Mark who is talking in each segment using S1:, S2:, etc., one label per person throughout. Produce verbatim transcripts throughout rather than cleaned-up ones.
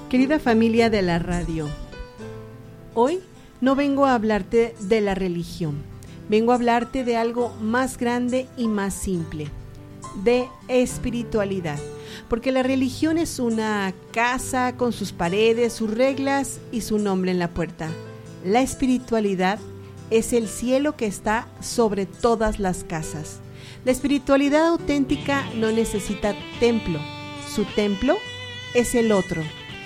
S1: Querida familia de la radio, hoy no vengo a hablarte de la religión, vengo a hablarte de algo más grande y más simple, de espiritualidad, porque la religión es una casa con sus paredes, sus reglas y su nombre en la puerta. La espiritualidad es el cielo que está sobre todas las casas. La espiritualidad auténtica no necesita templo, su templo es el otro.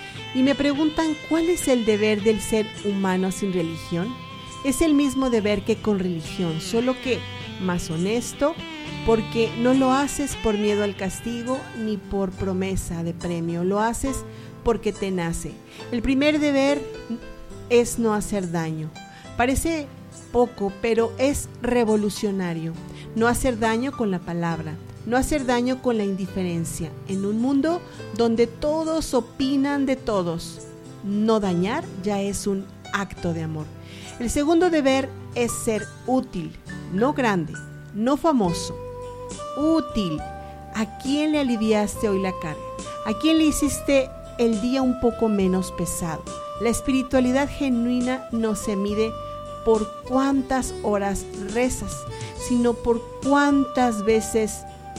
S1: Y me preguntan, ¿cuál es el deber del ser humano sin religión? Es el mismo deber que con religión, solo que más honesto, porque no lo haces por miedo al castigo ni por promesa de premio, lo haces porque te nace. El primer deber es no hacer daño. Parece poco, pero es revolucionario. No hacer daño con la palabra. No hacer daño con la indiferencia, en un mundo donde todos opinan de todos. No dañar ya es un acto de amor. El segundo deber es ser útil, no grande, no famoso. Útil. ¿A quién le aliviaste hoy la carga? ¿A quién le hiciste el día un poco menos pesado? La espiritualidad genuina no se mide por cuántas horas rezas, sino por cuántas veces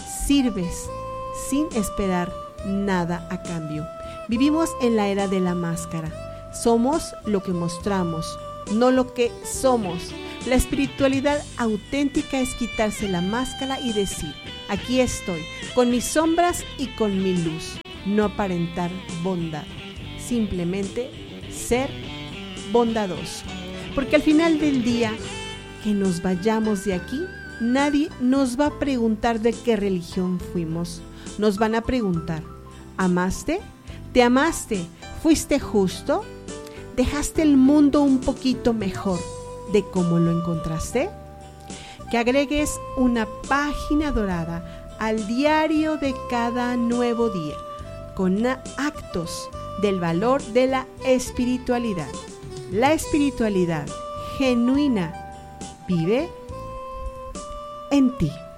S1: sirves sin esperar nada a cambio. Vivimos en la era de la máscara. Somos lo que mostramos, no lo que somos. La espiritualidad auténtica es quitarse la máscara y decir, aquí estoy, con mis sombras y con mi luz. No aparentar bondad, simplemente ser bondadoso. Porque al final del día, que nos vayamos de aquí, nadie nos va a preguntar de qué religión fuimos. Nos van a preguntar, ¿amaste? ¿Te amaste? ¿Fuiste justo? ¿Dejaste el mundo un poquito mejor de cómo lo encontraste? Que agregues una página dorada al diario de cada nuevo día, con actos del valor de la espiritualidad. La espiritualidad genuina vive en ti.